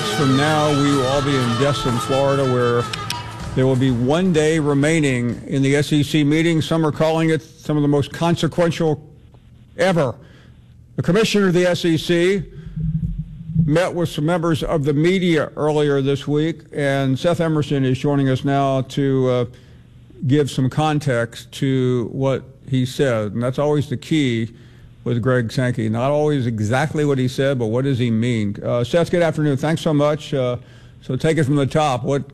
weeks from now, we will all be in Destin, Florida, where there will be 1 day remaining in the SEC meeting. Some are calling it some of the most consequential ever. The commissioner of the SEC met with some members of the media earlier this week, and Seth Emerson is joining us now to give some context to what he said. And that's always the key with Greg Sankey. Not always exactly what he said, but what does he mean? Seth, good afternoon. Thanks so much. So take it from the top. What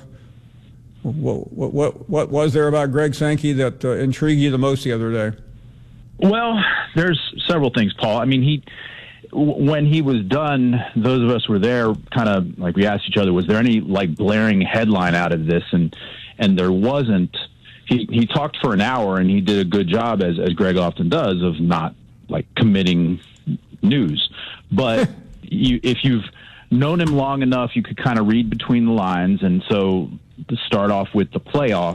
was there about Greg Sankey that intrigued you the most the other day? Well, there's several things, Paul. I mean, when he was done, those of us were there, kind of like we asked each other, was there any like blaring headline out of this? And there wasn't. He talked for an hour, and he did a good job, as Greg often does, of not like committing news. But if you've known him long enough, you could kind of read between the lines. And so to start off with the playoff,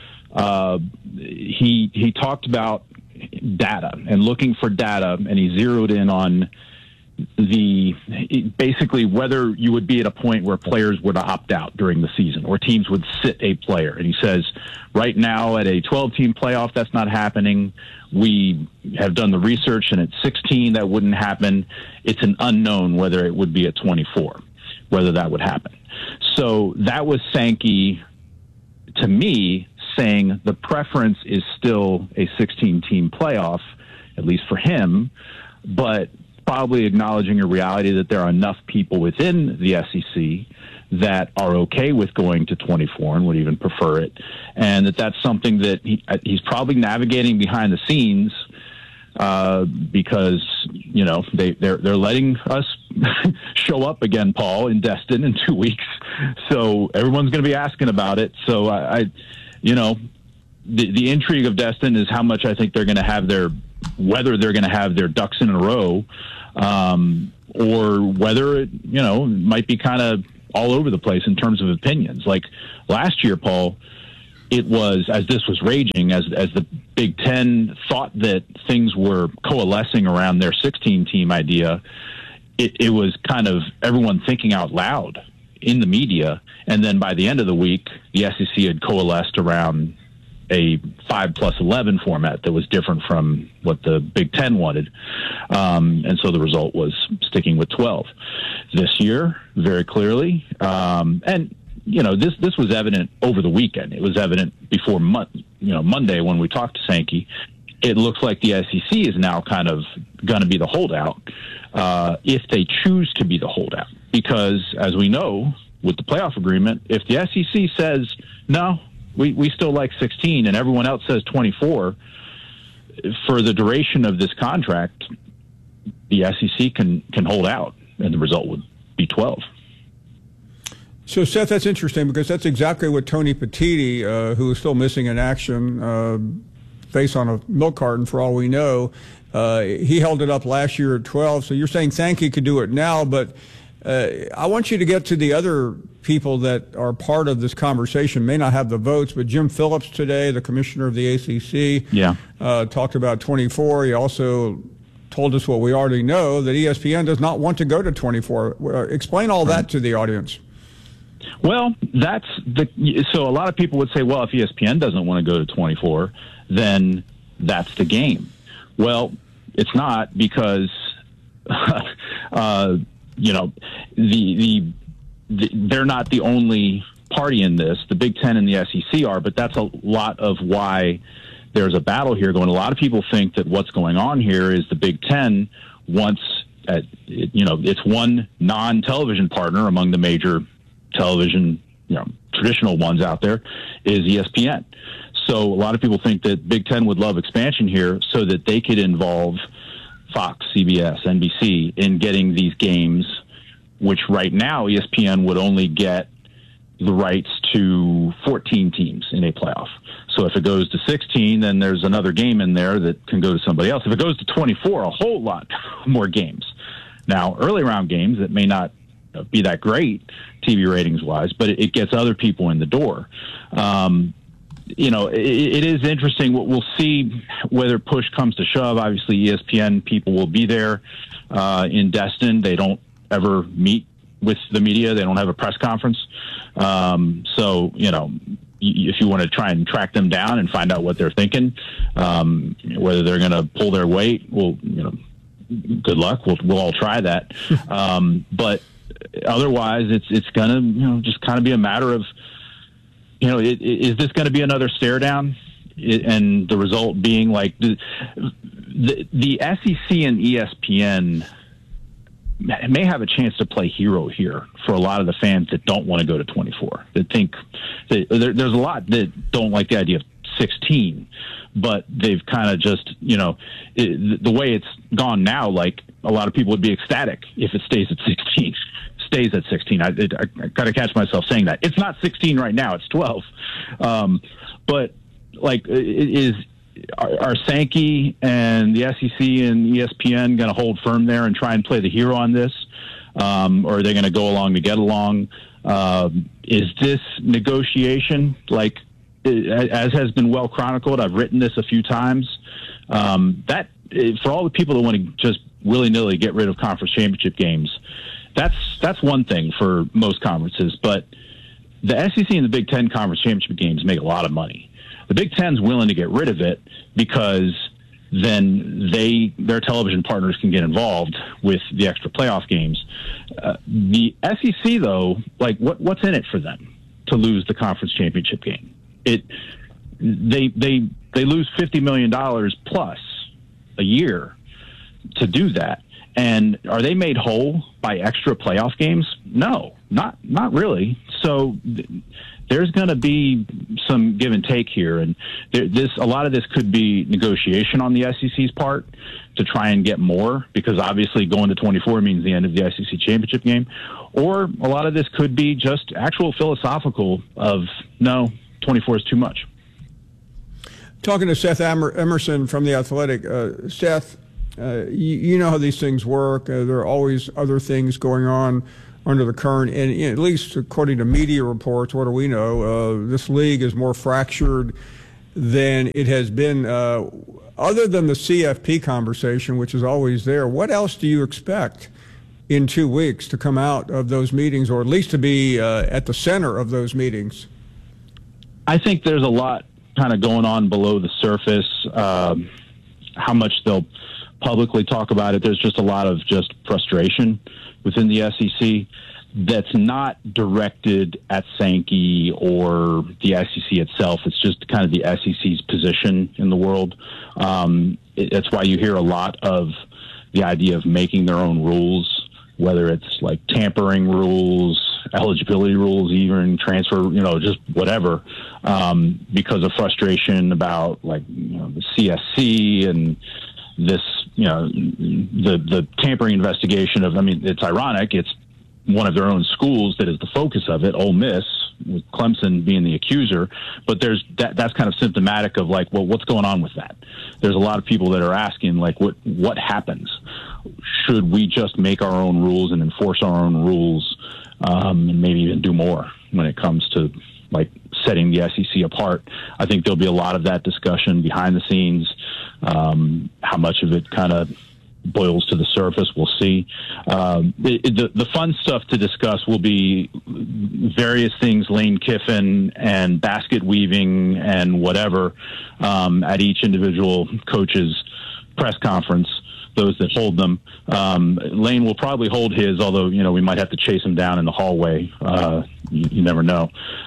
he talked about data and looking for data, and he zeroed in on basically whether you would be at a point where players would opt out during the season or teams would sit a player. And he says right now at a 12-team playoff, that's not happening. We have done the research, and at 16, that wouldn't happen. It's an unknown whether it would be at 24, whether that would happen. So that was Sankey, to me, saying the preference is still a 16-team playoff, at least for him, but probably acknowledging a reality that there are enough people within the SEC that are okay with going to 24 and would even prefer it, and that's something that he's probably navigating behind the scenes because they're letting us show up again, Paul, in Destin in 2 weeks, so everyone's going to be asking about it. So the intrigue of Destin is how much I think they're going to have whether they're going to have their ducks in a row, or whether it might be kind of all over the place in terms of opinions. Like last year, Paul, it was, as this was raging, as the Big Ten thought that things were coalescing around their 16-team idea, it was kind of everyone thinking out loud in the media. And then by the end of the week, the SEC had coalesced around a 5+11 format that was different from what the Big Ten wanted. And so the result was sticking with 12. This year, very clearly, this was evident over the weekend. It was evident before Monday when we talked to Sankey. It looks like the SEC is now kind of going to be the holdout if they choose to be the holdout. Because, as we know, with the playoff agreement, if the SEC says, no, we still like 16, and everyone else says 24, for the duration of this contract, the SEC can hold out, and the result would be 12. So, Seth, that's interesting because that's exactly what Tony Petitti, who is still missing in action, face on a milk carton for all we know, he held it up last year at 12. So you're saying Sankey could do it now, but I want you to get to the other people that are part of this conversation, may not have the votes, but Jim Phillips today, the commissioner of the ACC, talked about 24. He also told us what we already know, that ESPN does not want to go to 24. Explain all that to the audience. Well, so a lot of people would say, well, if ESPN doesn't want to go to 24, then that's the game. Well, it's not, because they're not the only party in this. The Big Ten and the SEC are, but that's a lot of why there's a battle here going. A lot of people think that what's going on here is the Big Ten wants, it's one non-television partner among the major television, traditional ones out there, is ESPN. So a lot of people think that Big Ten would love expansion here so that they could involve Fox, CBS, NBC in getting these games, which right now ESPN would only get the rights to 14 teams in a playoff. So if it goes to 16, then there's another game in there that can go to somebody else. If it goes to 24, a whole lot more games. Now, early round games, that may not be that great TV ratings wise, but it gets other people in the door. It is interesting. We'll see whether push comes to shove. Obviously, ESPN people will be there in Destin. They don't ever meet with the media. They don't have a press conference. So, if you want to try and track them down and find out what they're thinking, whether they're going to pull their weight, well, good luck. We'll all try that. But otherwise, it's going to, just kind of be a matter of, is this going to be another stare down? And the result being like the SEC and ESPN may have a chance to play hero here for a lot of the fans that don't want to go to 24. That think that there's a lot that don't like the idea of 16, but they've kind of just, the way it's gone now, like a lot of people would be ecstatic if it stays at 16. Stays at 16. I got to catch myself saying that. It's not 16 right now. It's 12. But like, are Sankey and the SEC and ESPN going to hold firm there and try and play the hero on this? Or are they going to go along to get along? Is this negotiation, like, as has been well chronicled, I've written this a few times, that for all the people that want to just willy-nilly get rid of conference championship games, that's one thing for most conferences. But the SEC and the Big Ten conference championship games make a lot of money. The Big Ten's willing to get rid of it because then their television partners can get involved with the extra playoff games. The SEC, though, like what's in it for them to lose the conference championship game? They lose $50 million plus a year to do that. And are they made whole by extra playoff games? No, not really. So there's going to be some give and take here, and a lot of this could be negotiation on the SEC's part to try and get more, because obviously going to 24 means the end of the SEC championship game, or a lot of this could be just actual philosophical of no, 24 is too much. Talking to Seth Emerson from The Athletic. Seth, you know how these things work. There are always other things going on under the current, and at least according to media reports, what do we know? This league is more fractured than it has been. Other than the CFP conversation, which is always there, what else do you expect in 2 weeks to come out of those meetings, or at least to be at the center of those meetings? I think there's a lot kind of going on below the surface. How much they'll publicly talk about it, there's just a lot of just frustration within the SEC that's not directed at Sankey or the SEC itself. It's just kind of the SEC's position in the world. That's why you hear a lot of the idea of making their own rules, whether it's like tampering rules, eligibility rules, even transfer, just whatever, because of frustration about like the CSC and this, the tampering investigation of, it's ironic. It's one of their own schools that is the focus of it, Ole Miss, with Clemson being the accuser. But that's kind of symptomatic of like, well, what's going on with that? There's a lot of people that are asking like, what happens? Should we just make our own rules and enforce our own rules, and maybe even do more when it comes to like setting the SEC apart? I think there'll be a lot of that discussion behind the scenes. How much of it kind of boils to the surface, we'll see. The fun stuff to discuss will be various things, Lane Kiffin and basket weaving and whatever, at each individual coach's press conference, those that hold them. Lane will probably hold his, although, we might have to chase him down in the hallway. You never know.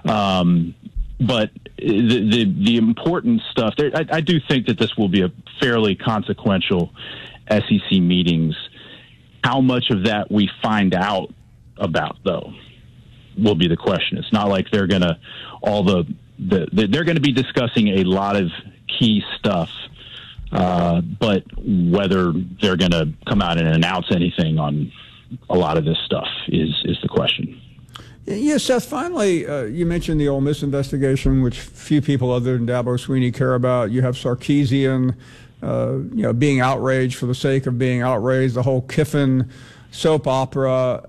But the important stuff, I do think that this will be a fairly consequential SEC meetings. How much of that we find out about, though, will be the question. It's not like they're going to they're going to be discussing a lot of key stuff, but whether they're going to come out and announce anything on a lot of this stuff is the question. Yeah, Seth, finally, you mentioned the Ole Miss investigation, which few people other than Dabo Swinney care about. You have Sarkisian, being outraged for the sake of being outraged, the whole Kiffin soap opera.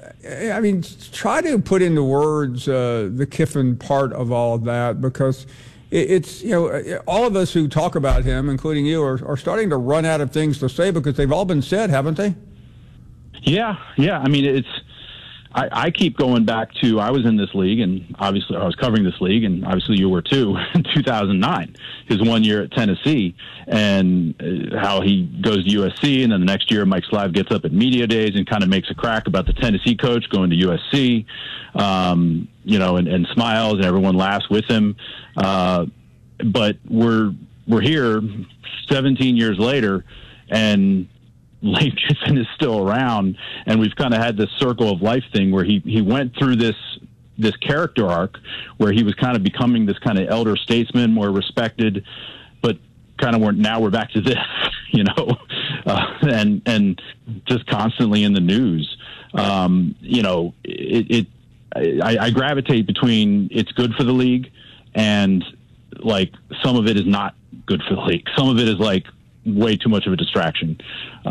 Try to put into words the Kiffin part of all of that, because it's, all of us who talk about him, including you, are starting to run out of things to say because they've all been said, haven't they? Yeah. I keep going back to, I was in this league, and obviously I was covering this league, and obviously you were too, in 2009, his 1 year at Tennessee, and how he goes to USC, and then the next year Mike Slive gets up at media days and kind of makes a crack about the Tennessee coach going to USC, and smiles, and everyone laughs with him. But we're here 17 years later, and Lane Kiffin is still around, and we've kind of had this circle of life thing where he went through this character arc where he was kind of becoming this kind of elder statesman, more respected, but kind of now we're back to this, and just constantly in the news. I gravitate between it's good for the league and like some of it is not good for the league. Some of it is like way too much of a distraction.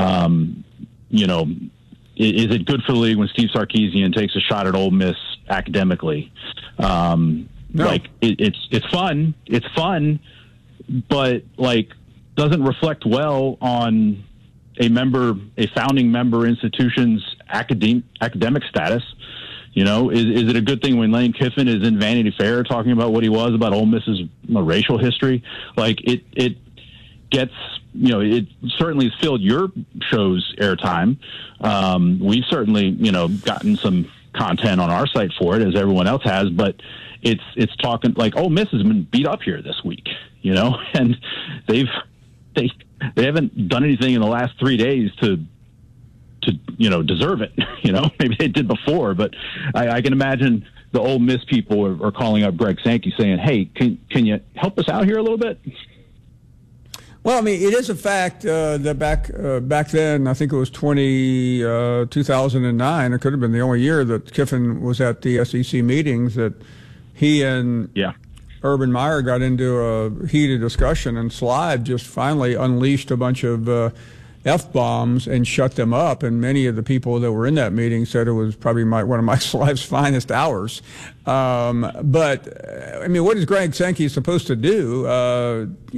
Is it good for the league when Steve Sarkisian takes a shot at Ole Miss academically? No. Like it's fun. It's fun, but like doesn't reflect well on a founding member institution's academic status. Is it a good thing when Lane Kiffin is in Vanity Fair talking about what he was about Ole Miss's racial history? Like it gets, it certainly has filled your show's airtime. We've certainly, gotten some content on our site for it, as everyone else has, but it's talking like Ole Miss has been beat up here this week, and they haven't done anything in the last 3 days to deserve it. Maybe they did before, but I can imagine the Ole Miss people are calling up Greg Sankey saying, "Hey, can you help us out here a little bit?" Well, I mean, it is a fact that back then, I think it was 2009, it could have been the only year that Kiffin was at the SEC meetings, that he and Urban Meyer got into a heated discussion, and Slive just finally unleashed a bunch of F-bombs and shut them up, and many of the people that were in that meeting said it was probably one of Mike Slive's finest hours. But, I mean, what is Greg Sankey supposed to do?